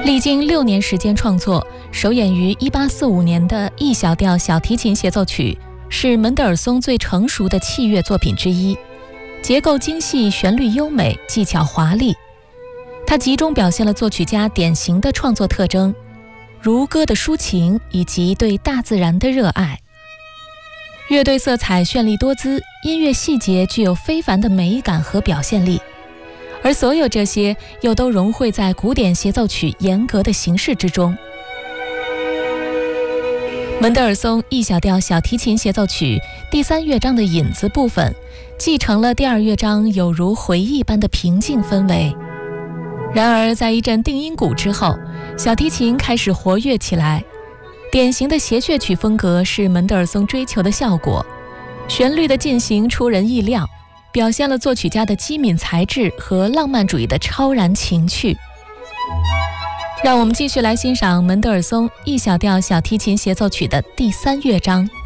历经6年时间创作，首演于1845年的 E 小调小提琴协奏曲是门德尔松最成熟的器乐作品之一，结构精细，旋律优美，技巧华丽。它集中表现了作曲家典型的创作特征，如歌的抒情以及对大自然的热爱。乐队色彩绚丽多姿，音乐细节具有非凡的美感和表现力，而所有这些又都融汇在古典协奏曲严格的形式之中。门德尔松 E 小调小提琴协奏曲第3乐章的引子部分，继承了第2乐章有如回忆般的平静氛围。然而在一阵定音鼓之后，小提琴开始活跃起来，典型的协谑曲风格是门德尔松追求的效果，旋律的进行出人意料，表现了作曲家的机敏才智和浪漫主义的超然情趣。让我们继续来欣赏门德尔松 E 小调小提琴协奏曲的第3乐章。